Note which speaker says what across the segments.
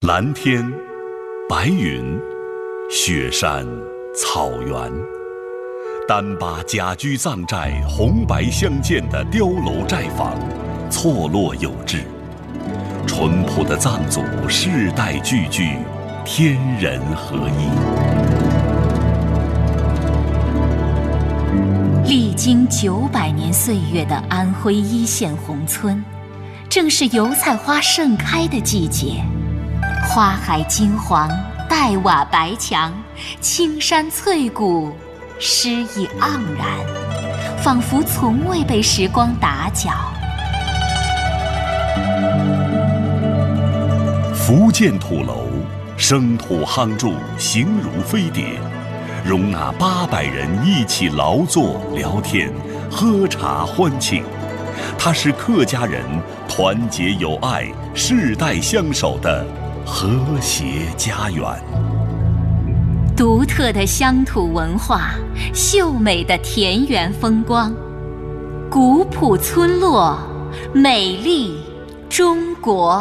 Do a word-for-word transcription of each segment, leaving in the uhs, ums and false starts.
Speaker 1: 蓝天、白云、雪山、草原，单把甲居藏寨红白相间的碉楼寨坊，错落有致。淳朴的藏族世代聚聚，天人合一。
Speaker 2: 历经九百年岁月的安徽一线宏村，正是油菜花盛开的季节。花海金黄，黛瓦白墙，青山翠谷，诗意盎然，仿佛从未被时光打搅。
Speaker 1: 福建土楼，生土夯筑，形如飞碟，容纳八百人一起劳作、聊天、喝茶欢庆。它是客家人团结友爱、世代相守的和谐家园。
Speaker 2: 独特的乡土文化，秀美的田园风光，古朴村落，美丽中国。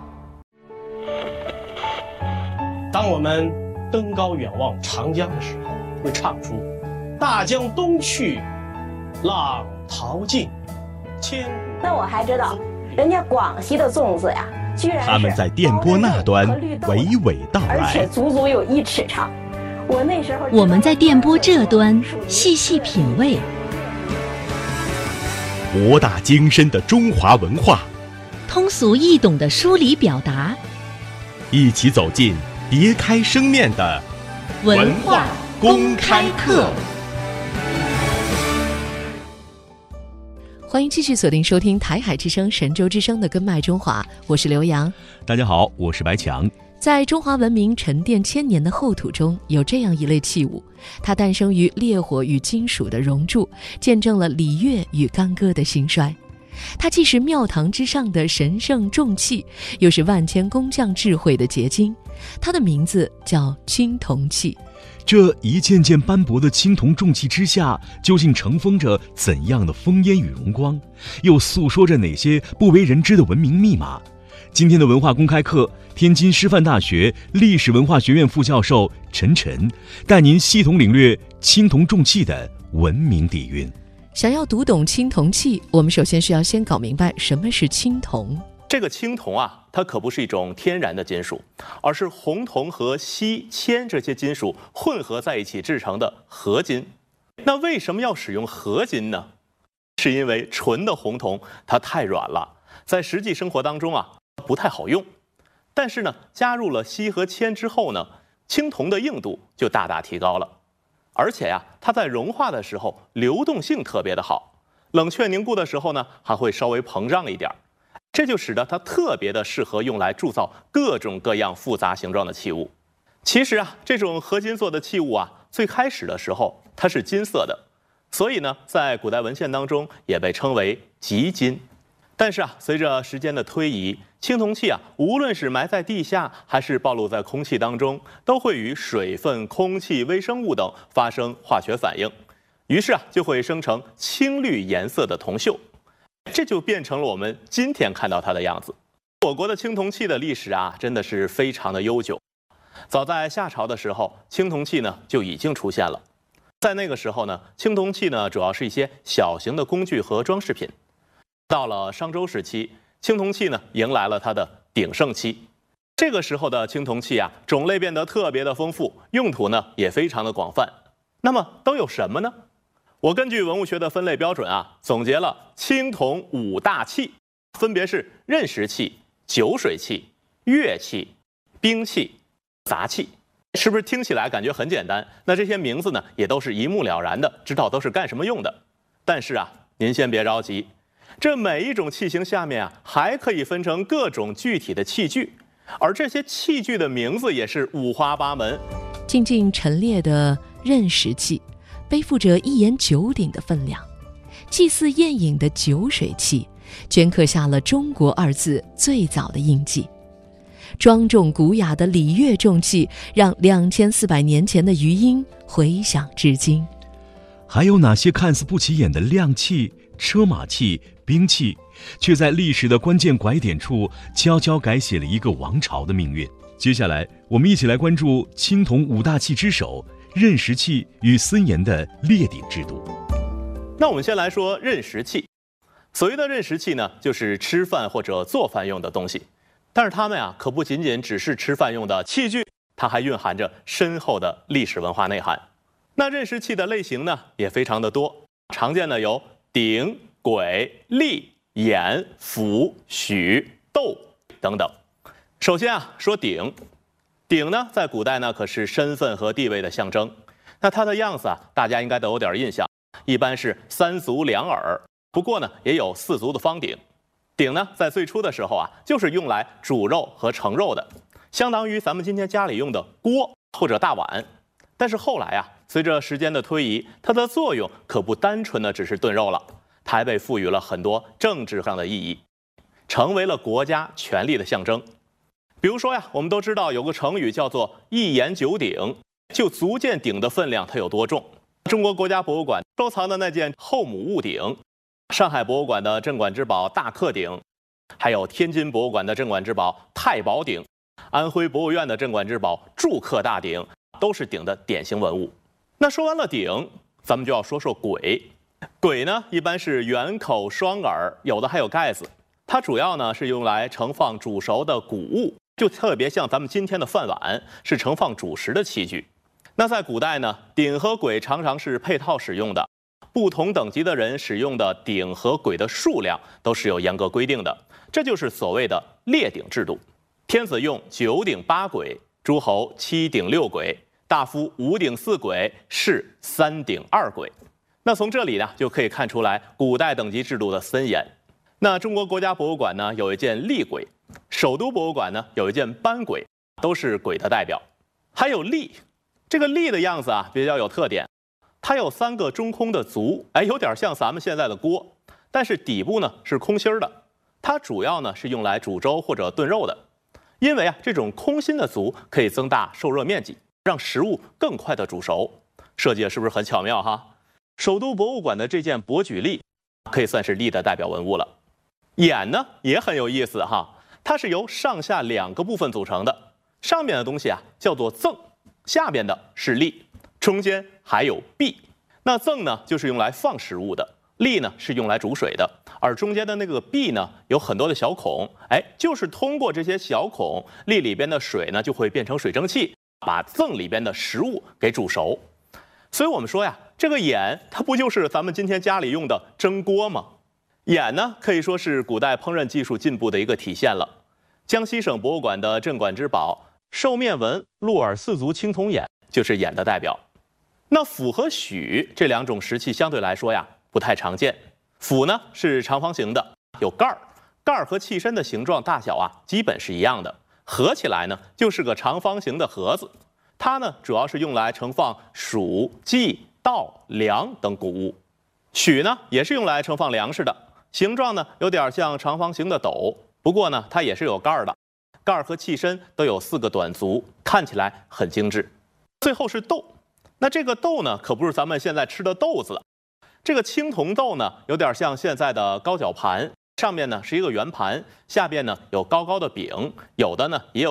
Speaker 3: 当我们登高远望长江的时候，会唱出大江东去，浪淘尽，千古。
Speaker 4: 那我还知道，人家广西的粽子呀，居然是
Speaker 5: 他们在电波那端娓娓道来，
Speaker 4: 而且足足有一尺长。我那时候，
Speaker 2: 我们在电波这端细细品味，
Speaker 5: 博大精深的中华文化，
Speaker 2: 通俗易懂的梳理表达，
Speaker 5: 一起走进别开生面的
Speaker 2: 文化公开课。
Speaker 6: 欢迎继续锁定收听台海之声、神州之声的根脉中华，我是刘洋。
Speaker 5: 大家好，我是白强。
Speaker 6: 在中华文明沉淀千年的厚土中，有这样一类器物，它诞生于烈火与金属的熔铸，见证了礼乐与干戈的兴衰。它既是庙堂之上的神圣重器，又是万千工匠智慧的结晶。它的名字叫青铜器。
Speaker 5: 这一件件斑驳的青铜重器之下，究竟承封着怎样的烽烟与荣光，又诉说着哪些不为人知的文明密码？今天的文化公开课，天津师范大学历史文化学院副教授陈晨带您系统领略青铜重器的文明底蕴。
Speaker 6: 想要读懂青铜器，我们首先需要先搞明白什么是青铜。
Speaker 7: 这个青铜啊，它可不是一种天然的金属，而是红铜和锡、铅这些金属混合在一起制成的合金。那为什么要使用合金呢？是因为纯的红铜它太软了，在实际生活当中啊不太好用。但是呢，加入了锡和铅之后呢，青铜的硬度就大大提高了。而且呀、啊，它在融化的时候流动性特别的好，冷却凝固的时候呢，还会稍微膨胀一点。这就使得它特别的适合用来铸造各种各样复杂形状的器物。其实啊，这种合金做的器物啊，最开始的时候它是金色的，所以呢，在古代文献当中也被称为极金。但是啊，随着时间的推移，青铜器啊，无论是埋在地下还是暴露在空气当中，都会与水分、空气、微生物等发生化学反应，于是啊，就会生成青绿颜色的铜锈。这就变成了我们今天看到它的样子。我国的青铜器的历史啊，真的是非常的悠久。早在夏朝的时候，青铜器呢就已经出现了。在那个时候呢，青铜器呢主要是一些小型的工具和装饰品。到了商周时期，青铜器呢迎来了它的鼎盛期。这个时候的青铜器啊，种类变得特别的丰富，用途呢也非常的广泛。那么都有什么呢？我根据文物学的分类标准啊，总结了青铜五大器，分别是刃石器、酒水器、乐器、兵器、杂器。是不是听起来感觉很简单？那这些名字呢，也都是一目了然的，知道都是干什么用的。但是啊，您先别着急，这每一种器型下面啊，还可以分成各种具体的器具，而这些器具的名字也是五花八门。
Speaker 6: 静静陈列的刃石器，背负着一言九鼎的分量；祭祀宴饮的酒水器，镌刻下了中国二字最早的印记。庄重古雅的礼乐重器，让两千四百年前的余音回响至今。
Speaker 5: 还有哪些看似不起眼的亮器、车马器、兵器， 却在历史的关键拐点处悄悄改写了一个王朝的命运。接下来，我们一起来关注青铜五大器之首任时器与森严的列鼎制度。
Speaker 7: 那我们先来说任时器。所谓的任时器呢，就是吃饭或者做饭用的东西。但是它们啊，可不仅仅只是吃饭用的器具，它还蕴含着深厚的历史文化内涵。那任时器的类型呢，也非常的多，常见的有鼎、簋、立、砚、釜、笏、斗等等。首先啊，说鼎，鼎呢，在古代呢可是身份和地位的象征。那它的样子啊，大家应该都有点印象，一般是三足两耳，不过呢，也有四足的方鼎。鼎呢，在最初的时候啊，就是用来煮肉和盛肉的，相当于咱们今天家里用的锅或者大碗。但是后来啊，随着时间的推移，它的作用可不单纯的只是炖肉了，它还被赋予了很多政治上的意义，成为了国家权力的象征。比如说呀，我们都知道有个成语叫做一言九鼎，就足见鼎的分量它有多重。中国国家博物馆收藏的那件后母戊鼎，上海博物馆的镇馆之宝大克鼎，还有天津博物馆的镇馆之宝太保鼎，安徽博物院的镇馆之宝祝克大鼎，都是鼎的典型文物。那说完了鼎，咱们就要说说簋。簋呢，一般是圆口双耳，有的还有盖子。它主要呢是用来盛放煮熟的谷物，就特别像咱们今天的饭碗，是盛放主食的器具。那在古代呢，鼎和簋常常是配套使用的，不同等级的人使用的鼎和簋的数量都是有严格规定的，这就是所谓的列鼎制度。天子用九鼎八簋，诸侯七鼎六簋，大夫五鼎四簋，士三鼎二簋。那从这里呢，就可以看出来古代等级制度的森严。那中国国家博物馆呢有一件立簋，首都博物馆呢有一件班簋，都是簋的代表。还有立，这个立的样子啊比较有特点，它有三个中空的足，哎，有点像咱们现在的锅，但是底部呢是空心的。它主要呢是用来煮粥或者炖肉的，因为啊这种空心的足可以增大受热面积，让食物更快的煮熟。设计是不是很巧妙哈？首都博物馆的这件伯举立可以算是立的代表文物了。砚呢也很有意思哈，它是由上下两个部分组成的，上面的东西啊叫做甑，下边的是立，中间还有篦。那甑呢就是用来放食物的，篦呢是用来煮水的，而中间的那个篦呢有很多的小孔，哎，就是通过这些小孔，篦里边的水呢就会变成水蒸气，把甑里边的食物给煮熟。所以我们说呀，这个砚它不就是咱们今天家里用的蒸锅吗？砚呢，可以说是古代烹饪技术进步的一个体现了。江西省博物馆的镇馆之宝兽面纹鹿耳四足青铜砚就是砚的代表。那釜和笏这两种石器相对来说呀不太常见。釜呢是长方形的，有盖儿，盖儿和器身的形状大小啊基本是一样的，合起来呢就是个长方形的盒子。它呢主要是用来盛放黍、稷、稻、粮等谷物。笏呢也是用来盛放粮食的。形状呢有点像长方形的斗，不过呢它也是有盖儿的，盖儿和器身都有四个短足，看起来很精致。最后是斗，那这个斗呢可不是咱们现在吃的豆子了，这个青铜斗呢有点像现在的高脚盘，上面呢是一个圆盘，下边呢有高高的柄，有的呢也有